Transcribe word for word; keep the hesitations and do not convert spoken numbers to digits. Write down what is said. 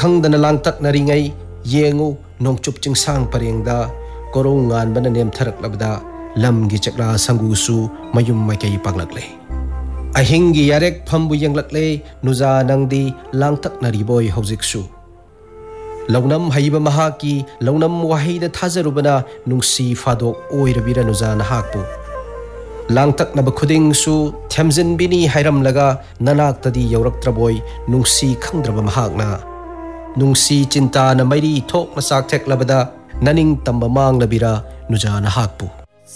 खंगदन लांगतकनरिङै येंगु नोंचुप चिंसांग परेंगदा कोरों गानबन नेमथरकलबदा लमगी चक्रा संगुसु मयुम माइकई पांगलकले अहिंगी यारेक फंबु यंगलकले नुजा नंगदी लांगतकनरिबोय हौजिकसु लौनम हईब महाकी लौनम वाहीद थाजरुबना नुंसी फादोक ओइरबिरा नुजा नहाकपु लांगतकनब खुदिंगसु थेमजिनबिनी हायरमलगा ननाक्तदी यौरक्त्रबोय नुंसी खंद्रब महाकना नुंसी चिंता न मैरी थोक मसाक थेक्लबदा ननिंग तंब मांगलबिरा नुजा नहाकपु